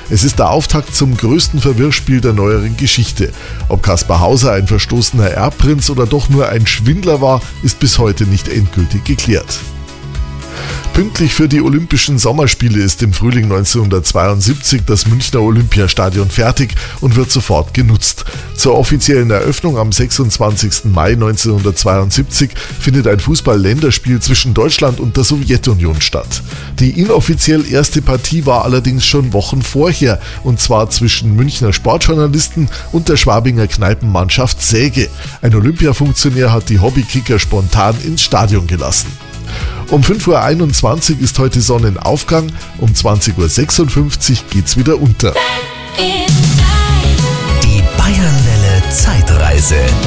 Es ist der Auftakt zum größten Verwirrspiel der neueren Geschichte. Ob Kaspar Hauser ein verstoßener Erbprinz oder doch nur ein Schwindler war, ist bis heute nicht endgültig geklärt. Pünktlich für die Olympischen Sommerspiele ist im Frühling 1972 das Münchner Olympiastadion fertig und wird sofort genutzt. Zur offiziellen Eröffnung am 26. Mai 1972 findet ein Fußball-Länderspiel zwischen Deutschland und der Sowjetunion statt. Die inoffiziell erste Partie war allerdings schon Wochen vorher, und zwar zwischen Münchner Sportjournalisten und der Schwabinger Kneipenmannschaft Säge. Ein Olympiafunktionär hat die Hobbykicker spontan ins Stadion gelassen. Um 5:21 Uhr ist heute Sonnenaufgang, um 20:56 Uhr geht's wieder unter. Die Bayernwelle Zeitreise.